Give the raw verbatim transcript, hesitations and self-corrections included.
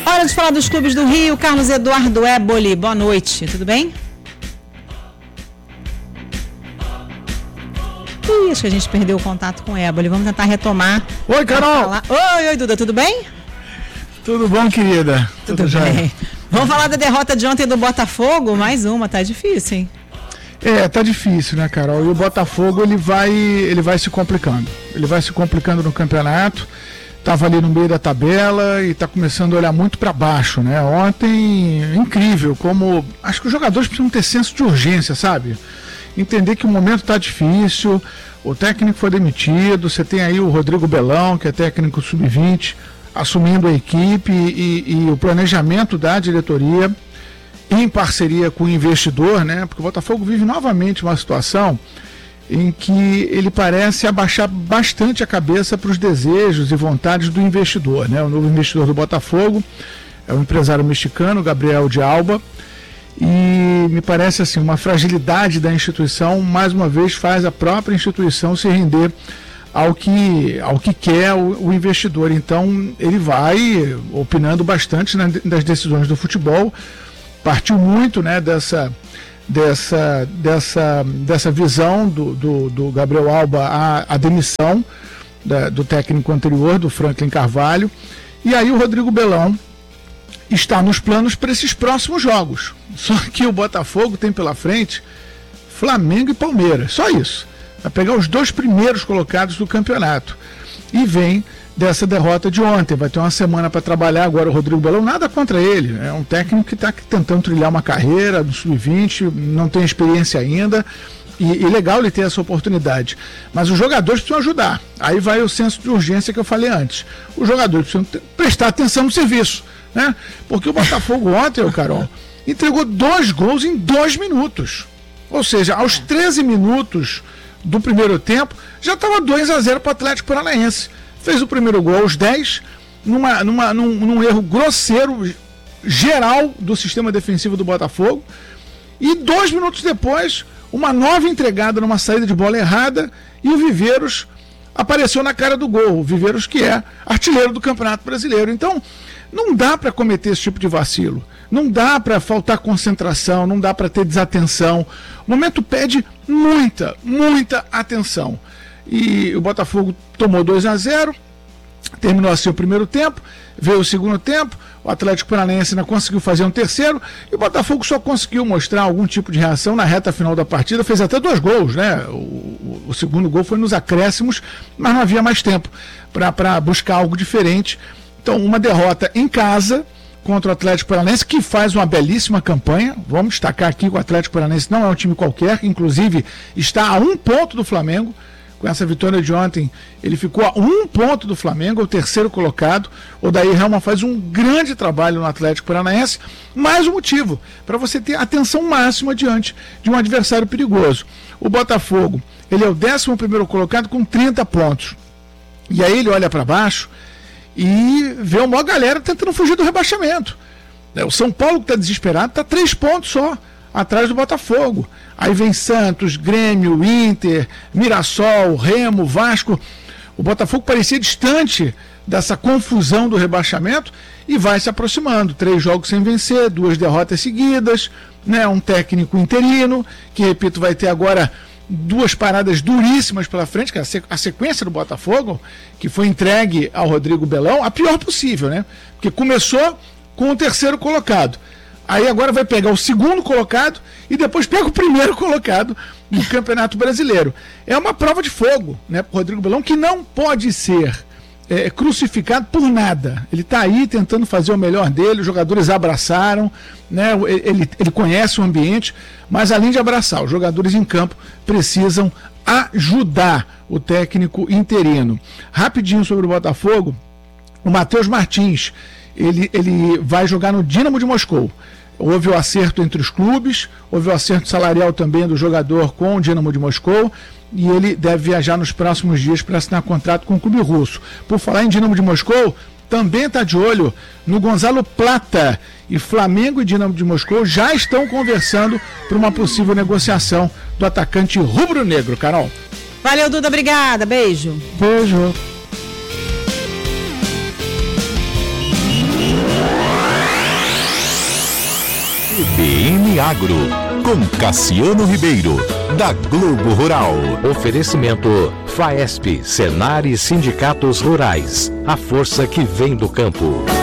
Hora de falar dos clubes do Rio. Carlos Eduardo Éboli, boa noite, tudo bem? Ih, acho que a gente perdeu o contato com o Éboli, vamos tentar retomar. Oi, Carol! Oi, oi, Duda, tudo bem? Tudo bom, querida? Tudo, tudo bem. Vamos falar da derrota de ontem do Botafogo? Mais uma, tá difícil, hein? É, tá difícil, né, Carol? E o Botafogo, ele vai, ele vai se complicando. Ele vai se complicando no campeonato. Tava ali no meio da tabela e tá começando a olhar muito para baixo, né? Ontem, incrível, como... Acho que os jogadores precisam ter senso de urgência, sabe? Entender que o momento tá difícil, o técnico foi demitido, você tem aí o Rodrigo Belão, que é técnico sub vinte, assumindo a equipe e, e o planejamento da diretoria em parceria com o investidor, né? Porque o Botafogo vive novamente uma situação em que ele parece abaixar bastante a cabeça para os desejos e vontades do investidor, né? O novo investidor do Botafogo é o empresário mexicano Gabriel de Alba, e me parece assim, uma fragilidade da instituição, mais uma vez faz a própria instituição se render ao que, ao que quer o, o investidor. Então ele vai opinando bastante nas decisões do futebol. Partiu muito, né, dessa, dessa, dessa, dessa visão do, do, do Gabriel Alba à, à demissão da, do técnico anterior, do Franklin Carvalho. E aí o Rodrigo Belão está nos planos para esses próximos jogos. Só que o Botafogo tem pela frente Flamengo e Palmeiras, só isso. Vai pegar os dois primeiros colocados do campeonato. E vem dessa derrota de ontem. Vai ter uma semana para trabalhar agora o Rodrigo Belão. Nada contra ele. É um técnico que está tentando trilhar uma carreira do sub vinte, não tem experiência ainda. E, e legal ele ter essa oportunidade. Mas os jogadores precisam ajudar. Aí vai o senso de urgência que eu falei antes. Os jogadores precisam ter, prestar atenção no serviço, né? Porque o Botafogo ontem, o Carol, entregou dois gols em dois minutos. Ou seja, aos treze minutos do primeiro tempo, já estava dois a zero para o Atlético Paranaense. Fez o primeiro gol aos dez, numa, numa, num, num erro grosseiro, geral do sistema defensivo do Botafogo. E dois minutos depois, uma nova entregada numa saída de bola errada, e o Viveiros apareceu na cara do gol. O Viveiros, que é artilheiro do Campeonato Brasileiro. Então, não dá para cometer esse tipo de vacilo. Não dá para faltar concentração, não dá para ter desatenção. O momento pede muita, muita atenção. E o Botafogo tomou dois a zero, terminou assim o primeiro tempo, veio o segundo tempo, o Atlético Paranaense ainda conseguiu fazer um terceiro, e o Botafogo só conseguiu mostrar algum tipo de reação na reta final da partida, fez até dois gols, né? O, o, o segundo gol foi nos acréscimos, mas não havia mais tempo para buscar algo diferente. Então, uma derrota em casa contra o Atlético Paranaense, que faz uma belíssima campanha. Vamos destacar aqui que o Atlético Paranaense não é um time qualquer, inclusive está a um ponto do Flamengo. Com essa vitória de ontem, ele ficou a um ponto do Flamengo, o terceiro colocado. O Odair Helman faz um grande trabalho no Atlético Paranaense. Mais um motivo para você ter atenção máxima diante de um adversário perigoso. O Botafogo, ele é o décimo primeiro colocado com trinta pontos. E aí ele olha para baixo e vê uma galera tentando fugir do rebaixamento. O São Paulo, que está desesperado, está três pontos só atrás do Botafogo. Aí vem Santos, Grêmio, Inter, Mirassol, Remo, Vasco. O Botafogo parecia distante dessa confusão do rebaixamento e vai se aproximando. Três jogos sem vencer, duas derrotas seguidas, né? Um técnico interino, que, repito, vai ter agora duas paradas duríssimas pela frente, que é a sequência do Botafogo, que foi entregue ao Rodrigo Belão, a pior possível, né? Porque começou com o terceiro colocado. Aí agora vai pegar o segundo colocado e depois pega o primeiro colocado no Campeonato Brasileiro. É uma prova de fogo, né, para o Rodrigo Belão, que não pode ser é, crucificado por nada. Ele está aí tentando fazer o melhor dele, os jogadores abraçaram, né, ele, ele conhece o ambiente, mas além de abraçar, os jogadores em campo precisam ajudar o técnico interino. Rapidinho sobre o Botafogo, o Matheus Martins, ele, ele vai jogar no Dínamo de Moscou. Houve o acerto entre os clubes, houve o acerto salarial também do jogador com o Dínamo de Moscou, e ele deve viajar nos próximos dias para assinar contrato com o clube russo. Por falar em Dínamo de Moscou, também está de olho no Gonzalo Plata, e Flamengo e Dínamo de Moscou já estão conversando para uma possível negociação do atacante rubro-negro. Carol. Valeu, Duda, obrigada, beijo. Beijo. C B N Agro, com Cassiano Ribeiro, da Globo Rural. Oferecimento Faesp, Senar e Sindicatos Rurais. A força que vem do campo.